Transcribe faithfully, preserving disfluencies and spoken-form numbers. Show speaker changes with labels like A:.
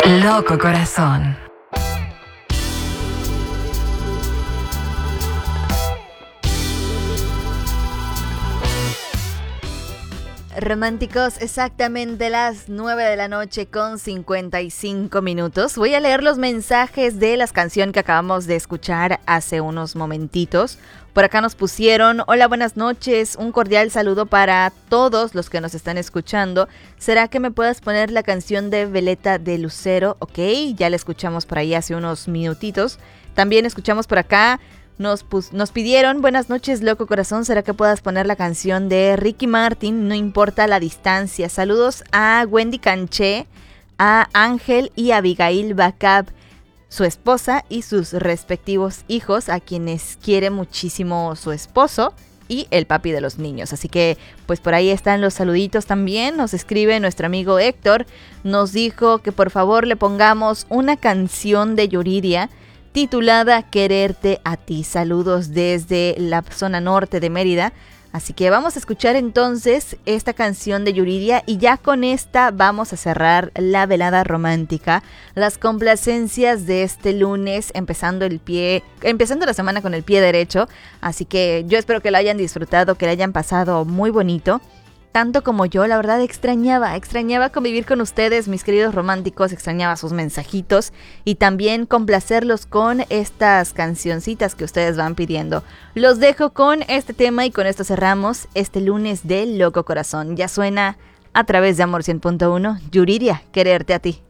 A: Loco Corazón.
B: Románticos, exactamente las nueve de la noche con cincuenta y cinco minutos. Voy a leer los mensajes de las canciones que acabamos de escuchar hace unos momentitos. Por acá nos pusieron: hola, buenas noches, un cordial saludo para todos los que nos están escuchando. ¿Será que me puedas poner la canción de Veleta de Lucero? Ok, ya la escuchamos por ahí hace unos minutitos. También escuchamos por acá, Nos, pus- nos pidieron: buenas noches, Loco Corazón, ¿será que puedas poner la canción de Ricky Martin, No importa la distancia? Saludos a Wendy Canché, a Ángel y Abigail Bacab, su esposa y sus respectivos hijos, a quienes quiere muchísimo su esposo y el papi de los niños. Así que pues por ahí están los saluditos también. Nos escribe nuestro amigo Héctor, nos dijo que por favor le pongamos una canción de Yuridia titulada Quererte a ti. Saludos desde la zona norte de Mérida. Así que vamos a escuchar entonces esta canción de Yuridia y ya con esta vamos a cerrar la velada romántica, las complacencias de este lunes, empezando el pie, empezando la semana con el pie derecho. Así que yo espero que lo hayan disfrutado, que lo hayan pasado muy bonito. Tanto como yo, la verdad extrañaba, extrañaba convivir con ustedes, mis queridos románticos, extrañaba sus mensajitos y también complacerlos con estas cancioncitas que ustedes van pidiendo. Los dejo con este tema y con esto cerramos este lunes de Loco Corazón. Ya suena a través de Amor cien punto uno, Yuridia, Quererte a ti.